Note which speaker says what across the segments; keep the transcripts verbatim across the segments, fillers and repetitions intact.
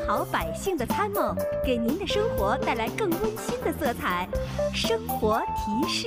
Speaker 1: 好百姓的参谋，给您的生活带来更温馨的色彩。生活提示。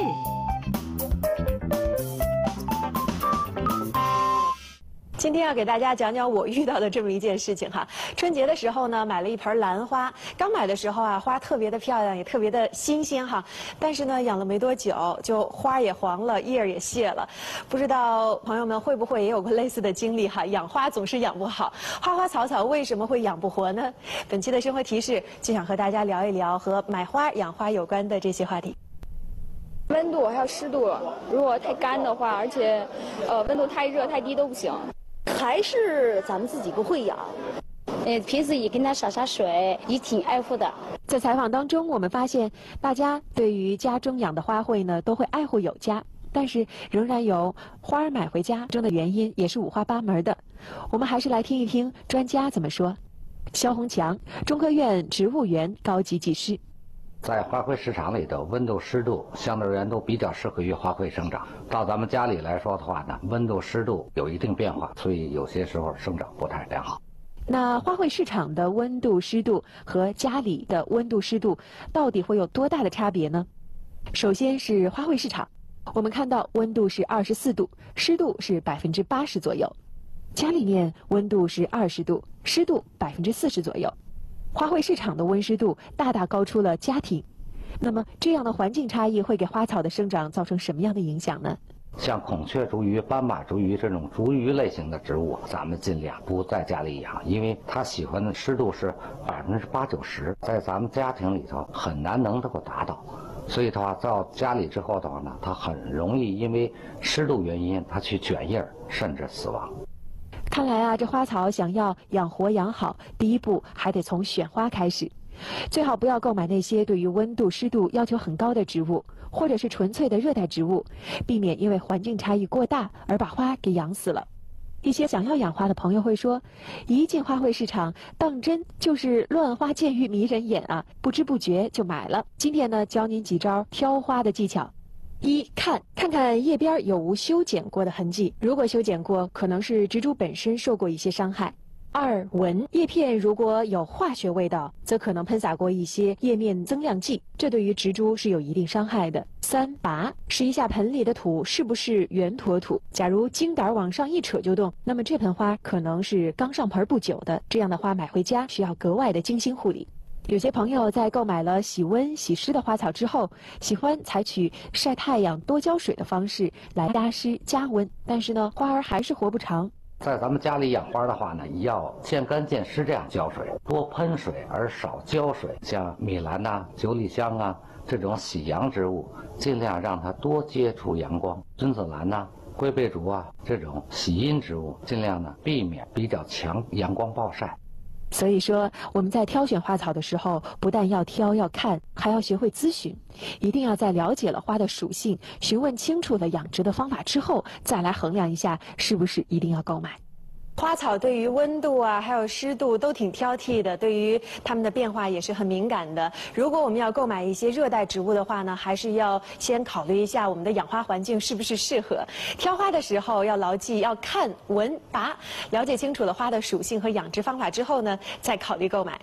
Speaker 2: 今天要给大家讲讲我遇到的这么一件事情哈。春节的时候呢，买了一盆兰花，刚买的时候啊，花特别的漂亮，也特别的新鲜哈。但是呢，养了没多久，就花也黄了，叶儿也谢了。不知道朋友们会不会也有过类似的经历哈？养花总是养不好，花花草草为什么会养不活呢？本期的生活提示就想和大家聊一聊和买花、养花有关的这些话题。
Speaker 3: 温度还有湿度，如果太干的话，而且呃温度太热太低都不行。
Speaker 4: 还是咱们自己不会养，
Speaker 5: 呃，平时也跟他洒洒水，也挺爱护的。
Speaker 2: 在采访当中，我们发现大家对于家中养的花卉呢，都会爱护有加，但是仍然有花儿买回家中的原因也是五花八门的。我们还是来听一听专家怎么说。肖红强，中科院植物园高级技师。
Speaker 6: 在花卉市场里头，温度、湿度相对而言都比较适合于花卉生长。到咱们家里来说的话呢，温度、湿度有一定变化，所以有些时候生长不太良好。
Speaker 2: 那花卉市场的温度、湿度和家里的温度、湿度到底会有多大的差别呢？首先是花卉市场，我们看到温度是二十四度，湿度是百分之八十左右。家里面温度是二十度，湿度百分之四十左右。花卉市场的温湿度大大高出了家庭，那么这样的环境差异会给花草的生长造成什么样的影响呢？
Speaker 6: 像孔雀竹鱼、斑马竹鱼这种竹鱼类型的植物，咱们尽量不在家里养，因为它喜欢的湿度是百分之八九十，在咱们家庭里头很难能够达到。所以的话，到家里之后的话呢，它很容易因为湿度原因，它去卷叶，甚至死亡。
Speaker 2: 看来啊，这花草想要养活养好，第一步还得从选花开始。最好不要购买那些对于温度、湿度要求很高的植物，或者是纯粹的热带植物，避免因为环境差异过大而把花给养死了。一些想要养花的朋友会说，一进花卉市场，当真就是乱花渐欲迷人眼啊，不知不觉就买了。今天呢，教您几招挑花的技巧。一看，看看叶边有无修剪过的痕迹，如果修剪过，可能是植株本身受过一些伤害。二闻，叶片如果有化学味道，则可能喷洒过一些叶面增亮剂，这对于植株是有一定伤害的。三拔，试一下盆里的土是不是圆坨土，假如茎秆往上一扯就动，那么这盆花可能是刚上盆不久的，这样的花买回家需要格外的精心护理。有些朋友在购买了喜温喜湿的花草之后，喜欢采取晒太阳多浇水的方式来加湿加温，但是呢，花儿还是活不长。
Speaker 6: 在咱们家里养花的话呢，要见干见湿这样浇水，多喷水而少浇水。像米兰呐、啊、九里香啊这种喜阳植物，尽量让它多接触阳光。君子兰呐、啊、龟背竹啊这种喜阴植物，尽量呢避免比较强阳光暴晒。
Speaker 2: 所以说，我们在挑选花草的时候，不但要挑要看，还要学会咨询，一定要在了解了花的属性，询问清楚了养殖的方法之后，再来衡量一下是不是一定要购买。花草对于温度啊，还有湿度都挺挑剔的，对于它们的变化也是很敏感的。如果我们要购买一些热带植物的话呢，还是要先考虑一下我们的养花环境是不是适合。挑花的时候要牢记要看、闻、拔，了解清楚了花的属性和养殖方法之后呢，再考虑购买。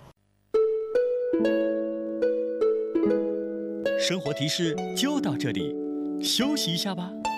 Speaker 7: 生活提示就到这里，休息一下吧。